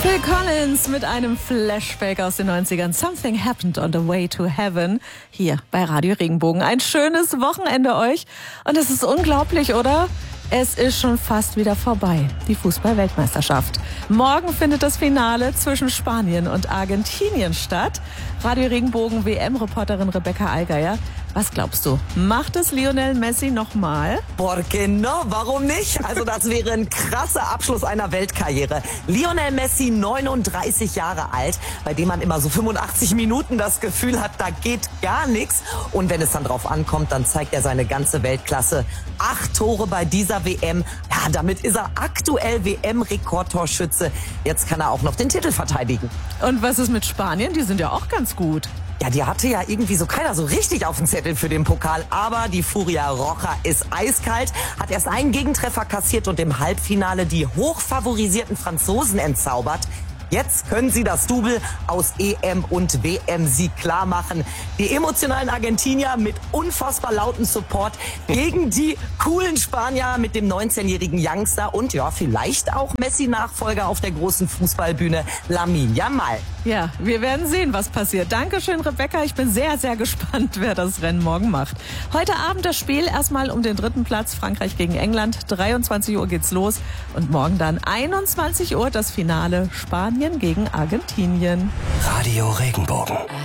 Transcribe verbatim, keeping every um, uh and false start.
Phil Collins mit einem Flashback aus den neunzigern. Something happened on the way to heaven. Hier bei Radio Regenbogen. Ein schönes Wochenende euch. Und es ist unglaublich, oder? Es ist schon fast wieder vorbei, die Fußball-Weltmeisterschaft. Morgen findet das Finale zwischen Spanien und Argentinien statt. Radio Regenbogen W M-Reporterin Rebecca Allgeier. Was glaubst du, macht es Lionel Messi nochmal? Por qué no? Warum nicht? Also das wäre ein krasser Abschluss einer Weltkarriere. Lionel Messi, neununddreißig Jahre alt, bei dem man immer so fünfundachtzig Minuten das Gefühl hat, da geht gar nichts. Und wenn es dann drauf ankommt, dann zeigt er seine ganze Weltklasse. Acht Tore bei dieser W M. Ja, damit ist er aktuell W M-Rekordtorschütze. Jetzt kann er auch noch den Titel verteidigen. Und was ist mit Spanien? Die sind ja auch ganz gut. Ja, die hatte ja irgendwie so keiner so richtig auf dem Zettel für den Pokal. Aber die Furia Roja ist eiskalt, hat erst einen Gegentreffer kassiert und im Halbfinale die hochfavorisierten Franzosen entzaubert. Jetzt können sie das Double aus E M und W M-Sieg klar machen. Die emotionalen Argentinier mit unfassbar lautem Support gegen die coolen Spanier mit dem neunzehnjährigen Youngster und ja, vielleicht auch Messi-Nachfolger auf der großen Fußballbühne, Lamine Yamal. Ja, wir werden sehen, was passiert. Dankeschön, Rebecca. Ich bin sehr, sehr gespannt, wer das Rennen morgen macht. Heute Abend das Spiel erstmal um den dritten Platz. Frankreich gegen England. dreiundzwanzig Uhr geht's los. Und morgen dann einundzwanzig Uhr das Finale. Spanien gegen Argentinien. Radio Regenbogen.